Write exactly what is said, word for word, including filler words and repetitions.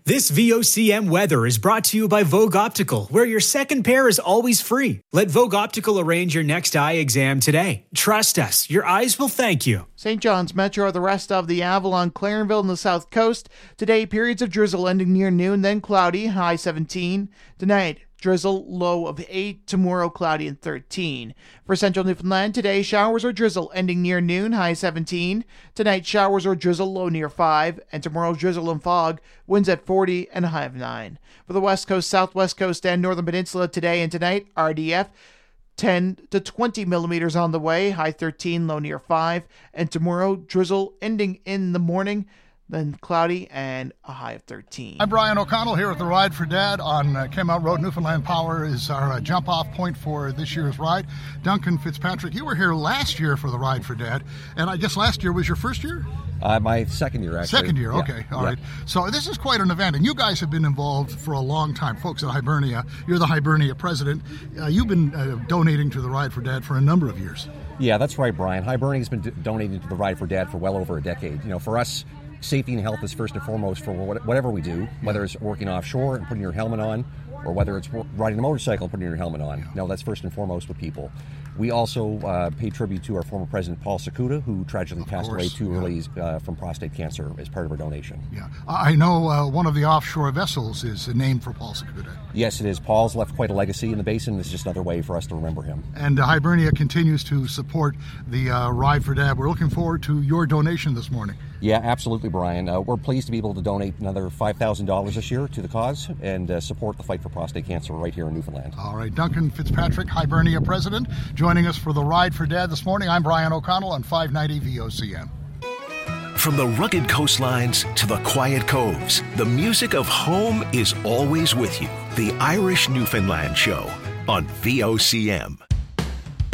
This V O C M weather is brought to you by Vogue Optical, where your second pair is always free. Let Vogue Optical arrange your next eye exam today. Trust us, your eyes will thank you. Saint John's Metro or the rest of the Avalon, Clarenville, and the South Coast. Today, periods of drizzle ending near noon, then cloudy, high seventeen. Tonight, drizzle, low of eight. Tomorrow, cloudy and thirteen. For central Newfoundland, today, showers or drizzle ending near noon, high seventeen. Tonight, showers or drizzle, low near five. And tomorrow, drizzle and fog, winds at forty and a high of nine. For the west coast, southwest coast, and northern peninsula today and tonight, R D F, ten to twenty millimeters on the way, high thirteen, low near five. And tomorrow, drizzle ending in the morning, then cloudy and a high of thirteen. I'm Brian O'Connell here at the Ride for Dad on uh, Kenmount Road. Newfoundland Power is our uh, jump-off point for this year's ride. Duncan Fitzpatrick, you were here last year for the Ride for Dad, and I guess last year was your first year? Uh, my second year, actually. Second year, okay, yeah. all right. Yeah. So this is quite an event, and you guys have been involved for a long time. Folks at Hibernia, you're the Hibernia president. Uh, you've been uh, donating to the Ride for Dad for a number of years. Yeah, that's right, Brian. Hibernia's been d- donating to the Ride for Dad for well over a decade. You know, for us, safety and health is first and foremost for whatever we do, whether it's working offshore and putting your helmet on, or whether it's riding a motorcycle and putting your helmet on. No, that's first and foremost with people. We also uh, pay tribute to our former president, Paul Sakuda, who tragically passed away too early uh, from prostate cancer as part of our donation. Yeah, I know uh, one of the offshore vessels is named for Paul Sakuda. Yes, it is. Paul's left quite a legacy in the basin. It's just another way for us to remember him. And uh, Hibernia continues to support the uh, Ride for Dad. We're looking forward to your donation this morning. Yeah, absolutely, Brian. Uh, we're pleased to be able to donate another five thousand dollars this year to the cause and uh, support the fight for prostate cancer right here in Newfoundland. All right, Duncan Fitzpatrick, Hibernia president, joining us for the Ride for Dad this morning. I'm Brian O'Connell on five ninety V O C M. From the rugged coastlines to the quiet coves, the music of home is always with you. The Irish Newfoundland Show on V O C M.